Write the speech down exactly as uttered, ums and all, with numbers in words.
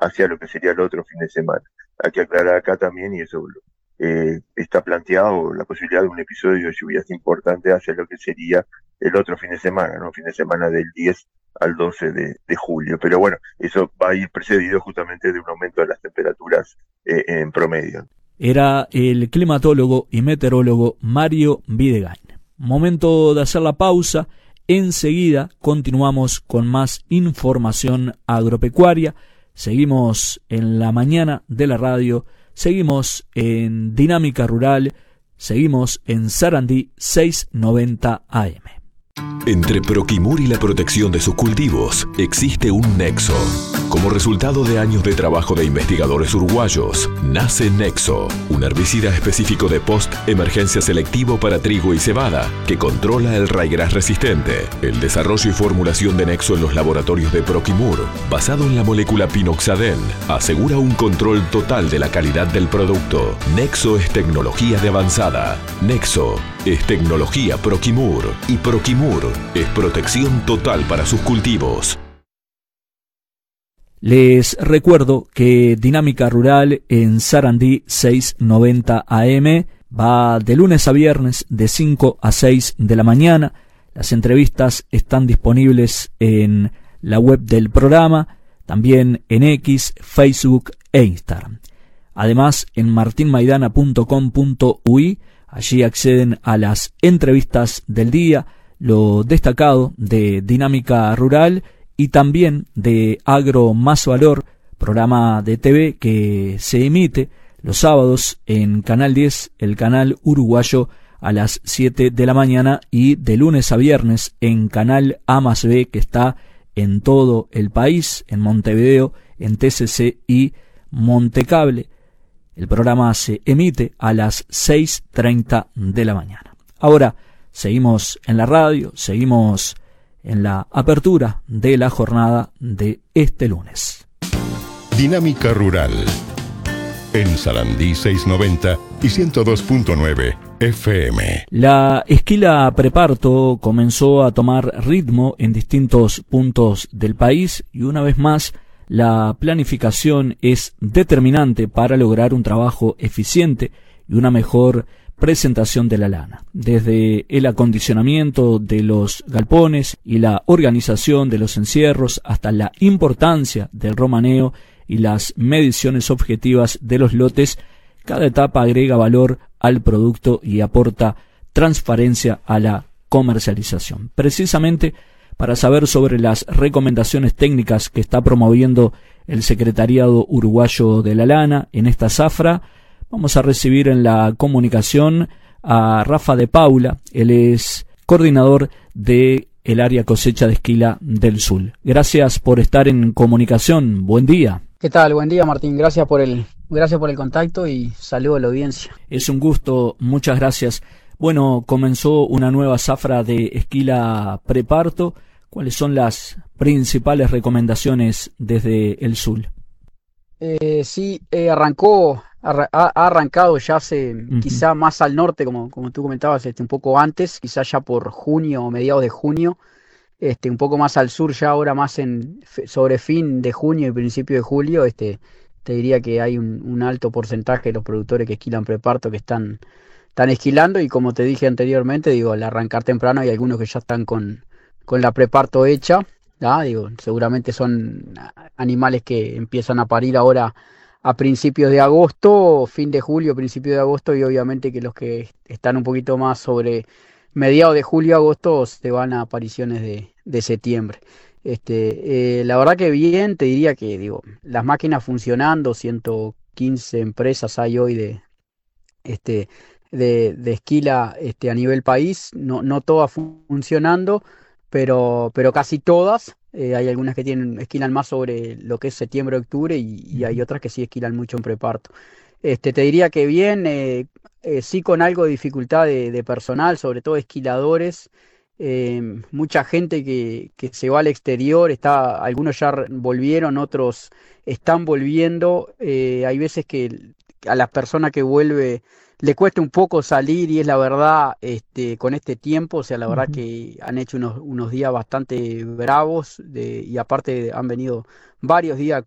hacia lo que sería el otro fin de semana. Hay que aclarar acá también, y eso eh, está planteado, la posibilidad de un episodio de lluvias importante hacia lo que sería el otro fin de semana, ¿no? Fin de semana del diez al doce de, de julio. Pero bueno, eso va a ir precedido justamente de un aumento de las temperaturas eh, en promedio. Era el climatólogo y meteorólogo Mario Videgain. Momento de hacer la pausa. Enseguida continuamos con más información agropecuaria. Seguimos en la mañana de la radio, seguimos en Dinámica Rural, seguimos en Sarandí seiscientos noventa A M. Entre Proquimur y la protección de sus cultivos existe un nexo. Como resultado de años de trabajo de investigadores uruguayos, nace Nexo, un herbicida específico de post-emergencia selectivo para trigo y cebada, que controla el ryegrass resistente. El desarrollo y formulación de Nexo en los laboratorios de Proquimur, basado en la molécula pinoxadén, asegura un control total de la calidad del producto. Nexo es tecnología de avanzada. Nexo es tecnología Proquimur. Y Proquimur es protección total para sus cultivos. Les recuerdo que Dinámica Rural en Sarandí seiscientos noventa A M va de lunes a viernes de cinco a seis de la mañana. Las entrevistas están disponibles en la web del programa, también en X, Facebook e Instagram. Además, en martin maidana punto com punto u i, allí acceden a las entrevistas del día, lo destacado de Dinámica Rural y también de Agro Más Valor, programa de T V que se emite los sábados en Canal diez, el canal uruguayo, a las siete de la mañana, y de lunes a viernes en Canal A más B, que está en todo el país, en Montevideo, en T C C y Montecable. El programa se emite a las seis treinta de la mañana. Ahora seguimos en la radio, seguimos en la apertura de la jornada de este lunes. Dinámica Rural en Sarandí seiscientos noventa y ciento dos punto nueve F M. La esquila preparto comenzó a tomar ritmo en distintos puntos del país y una vez más la planificación es determinante para lograr un trabajo eficiente y una mejor presentación de la lana, desde el acondicionamiento de los galpones y la organización de los encierros hasta la importancia del romaneo y las mediciones objetivas de los lotes. Cada etapa agrega valor al producto y aporta transparencia a la comercialización. Precisamente para saber sobre las recomendaciones técnicas que está promoviendo el Secretariado Uruguayo de la Lana en esta zafra, vamos a recibir en la comunicación a Rafa de Paula. Él es coordinador de el área cosecha de esquila del Sur. Gracias por estar en comunicación. Buen día. ¿Qué tal? Buen día, Martín. Gracias por el, gracias por el contacto y saludo a la audiencia. Es un gusto. Muchas gracias. Bueno, comenzó una nueva zafra de esquila preparto. ¿Cuáles son las principales recomendaciones desde el Sur? Eh, sí, eh, arrancó, arra, ha arrancado ya hace uh-huh. quizá más al norte, como, como tú comentabas, este, un poco antes, quizá ya por junio o mediados de junio, este, un poco más al sur ya ahora más en sobre fin de junio y principio de julio, este, te diría que hay un, un alto porcentaje de los productores que esquilan preparto que están, están esquilando, y como te dije anteriormente, digo, al arrancar temprano hay algunos que ya están con, con la preparto hecha. ¿Ah? Digo, seguramente son animales que empiezan a parir ahora a principios de agosto, fin de julio, principio de agosto, y obviamente que los que están un poquito más sobre mediados de julio, agosto, se van a apariciones de, de septiembre. Este, eh, la verdad que bien, te diría que digo, las máquinas funcionando, ciento quince empresas hay hoy de, este, de, de esquila este, a nivel país, no, no todas funcionando, pero, pero casi todas. Eh, hay algunas que tienen esquilan más sobre lo que es septiembre, octubre, y, y hay otras que sí esquilan mucho en preparto. Este, te diría que bien, eh, eh, sí con algo de dificultad de, de personal, sobre todo esquiladores, eh, mucha gente que, que se va al exterior, está, algunos ya volvieron, otros están volviendo, eh, hay veces que a las personas que vuelve le cuesta un poco salir, y es la verdad, este, con este tiempo, o sea, la verdad uh-huh. que han hecho unos, unos días bastante bravos, de, y aparte han venido varios días